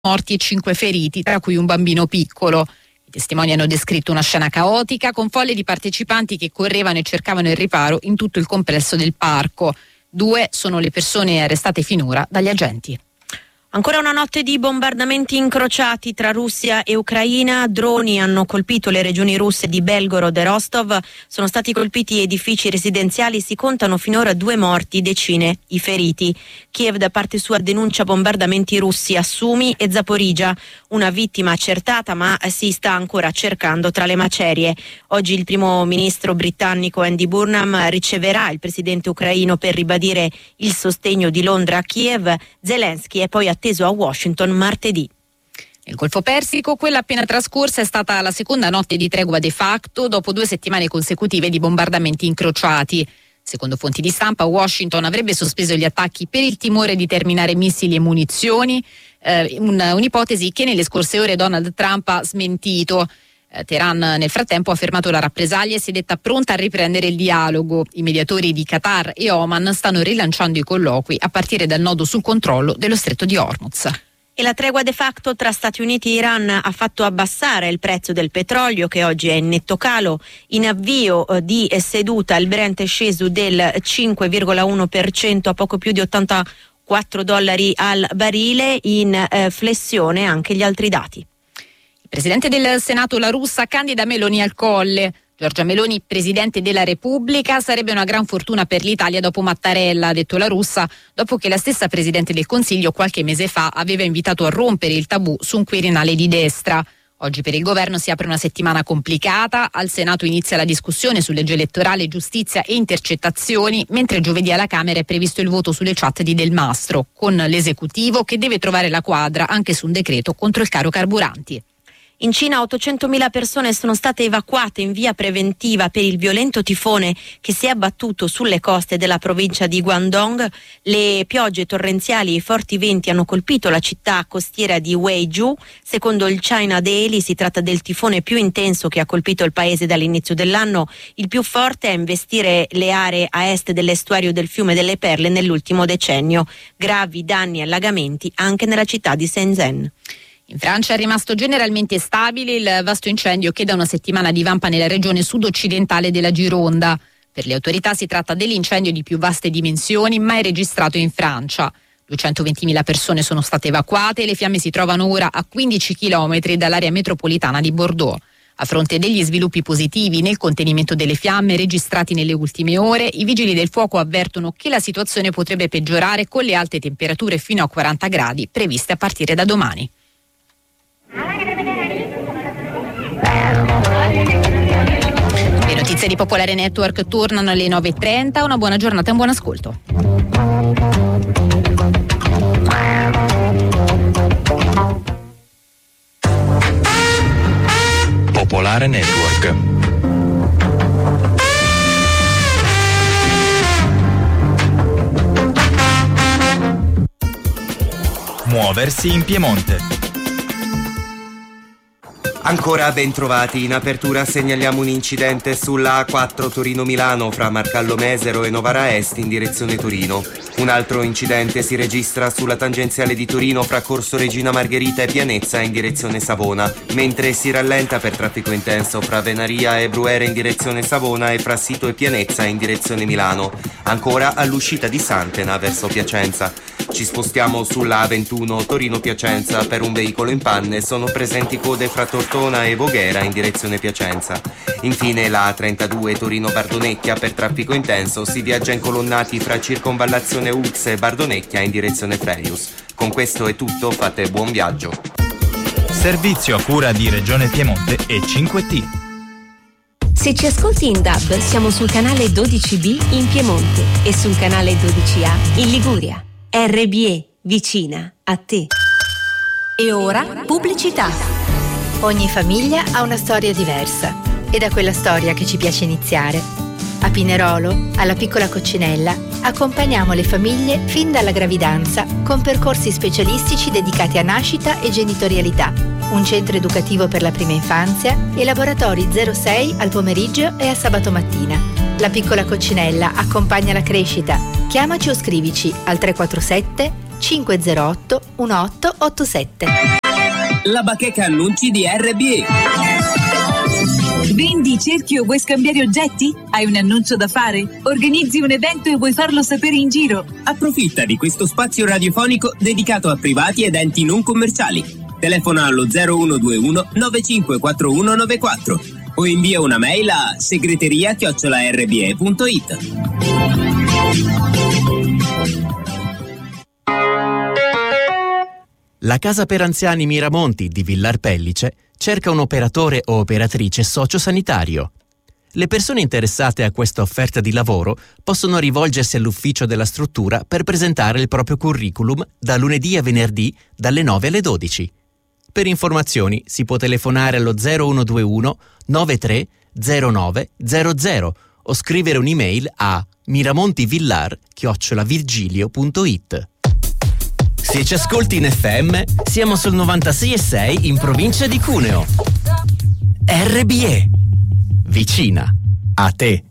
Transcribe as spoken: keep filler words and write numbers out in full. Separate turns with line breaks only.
morti e cinque feriti, tra cui un bambino piccolo. I testimoni hanno descritto una scena caotica con folle di partecipanti che correvano e cercavano il riparo in tutto il complesso del parco. Due sono le persone arrestate finora dagli agenti.
Ancora una notte di bombardamenti incrociati tra Russia e Ucraina. Droni hanno colpito le regioni russe di Belgorod e Rostov. Sono stati colpiti edifici residenziali. Si contano finora due morti, decine i feriti. Kiev da parte sua denuncia bombardamenti russi a Sumi e Zaporizhzhia. Una vittima accertata, ma si sta ancora cercando tra le macerie. Oggi il primo ministro britannico Andy Burnham riceverà il presidente ucraino per ribadire il sostegno di Londra a Kiev. Zelensky è poi atteso a Washington martedì.
Nel Golfo Persico, quella appena trascorsa è stata la seconda notte di tregua de facto dopo due settimane consecutive di bombardamenti incrociati. Secondo fonti di stampa, Washington avrebbe sospeso gli attacchi per il timore di terminare missili e munizioni, eh, un, un'ipotesi che nelle scorse ore Donald Trump ha smentito. Eh, Teheran nel frattempo ha fermato la rappresaglia e si è detta pronta a riprendere il dialogo. I mediatori di Qatar e Oman stanno rilanciando i colloqui a partire dal nodo sul controllo dello stretto di Hormuz.
E la tregua de facto tra Stati Uniti e Iran ha fatto abbassare il prezzo del petrolio, che oggi è in netto calo. In avvio di seduta il Brent è sceso del cinque virgola uno per cento a poco più di ottantaquattro dollari al barile. In eh, flessione anche gli altri dati.
Il presidente del Senato La Russa candida Meloni al Colle. Giorgia Meloni, presidente della Repubblica, sarebbe una gran fortuna per l'Italia dopo Mattarella, ha detto La Russa, dopo che la stessa presidente del Consiglio qualche mese fa aveva invitato a rompere il tabù su un Quirinale di destra. Oggi per il governo si apre una settimana complicata, al Senato inizia la discussione su legge elettorale, giustizia e intercettazioni, mentre giovedì alla Camera è previsto il voto sulle chat di Del Mastro, con l'esecutivo che deve trovare la quadra anche su un decreto contro il caro carburanti.
In Cina ottocentomila persone sono state evacuate in via preventiva per il violento tifone che si è abbattuto sulle coste della provincia di Guangdong. Le piogge torrenziali e i forti venti hanno colpito la città costiera di Weizhou. Secondo il China Daily si tratta del tifone più intenso che ha colpito il paese dall'inizio dell'anno, il più forte a investire le aree a est dell'estuario del fiume delle Perle nell'ultimo decennio. Gravi danni e allagamenti anche nella città di Shenzhen.
In Francia è rimasto generalmente stabile il vasto incendio che da una settimana divampa nella regione sud-occidentale della Gironda. Per le autorità si tratta dell'incendio di più vaste dimensioni mai registrato in Francia. duecentoventimila persone sono state evacuate e le fiamme si trovano ora a quindici chilometri dall'area metropolitana di Bordeaux. A fronte degli sviluppi positivi nel contenimento delle fiamme registrati nelle ultime ore, i vigili del fuoco avvertono che la situazione potrebbe peggiorare con le alte temperature fino a quaranta gradi previste a partire da domani. Le notizie di Popolare Network tornano alle nove e trenta. Una buona giornata e un buon ascolto.
Popolare Network. Muoversi in Piemonte.
Ancora ben trovati, in apertura segnaliamo un incidente sulla A quattro Torino-Milano fra Marcallo Mesero e Novara Est in direzione Torino. Un altro incidente si registra sulla tangenziale di Torino fra Corso Regina Margherita e Pianezza in direzione Savona, mentre si rallenta per traffico intenso fra Venaria e Bruere in direzione Savona e fra Sito e Pianezza in direzione Milano. Ancora all'uscita di Santena verso Piacenza. Ci spostiamo sulla A ventuno Torino-Piacenza per un veicolo in panne, sono presenti code fra Tortona e Voghera in direzione Piacenza. Infine la A trentadue Torino-Bardonecchia per traffico intenso, si viaggia incolonnati fra Circonvallazione Ux e Bardonecchia in direzione Freius. Con questo è tutto, fate buon viaggio.
Servizio a cura di Regione Piemonte e cinque T.
Se ci ascolti in D A B siamo sul canale dodici B in Piemonte e sul canale dodici A in Liguria. R B E, vicina a te.
E ora pubblicità. Ogni famiglia ha una storia diversa ed è quella storia che ci piace iniziare. A Pinerolo, alla Piccola Coccinella, accompagniamo le famiglie fin dalla gravidanza con percorsi specialistici dedicati a nascita e genitorialità, un centro educativo per la prima infanzia e laboratori zero sei al pomeriggio e a sabato mattina. La Piccola Coccinella accompagna la crescita. Chiamaci o scrivici al tre quattro sette cinque zero otto uno otto otto sette.
La bacheca annunci di R B E.
Vendi, cerchi o vuoi scambiare oggetti? Hai un annuncio da fare? Organizzi un evento e vuoi farlo sapere in giro?
Approfitta di questo spazio radiofonico dedicato a privati ed enti non commerciali. Telefona allo zero uno due uno nove cinque quattro uno nove quattro o invia una mail a segreteria chiocciola r b e punto i t.
La Casa per Anziani Miramonti di Villar Pellice cerca un operatore o operatrice sociosanitario. Le persone interessate a questa offerta di lavoro possono rivolgersi all'ufficio della struttura per presentare il proprio curriculum da lunedì a venerdì dalle nove alle dodici. Per informazioni si può telefonare allo zero uno due uno nove tre zero nove zero zero o scrivere un'email a miramontivillar chiocciola virgilio punto i t. Se ci ascolti in F M, siamo sul novantasei e sei in provincia di Cuneo. R B E, vicina a te.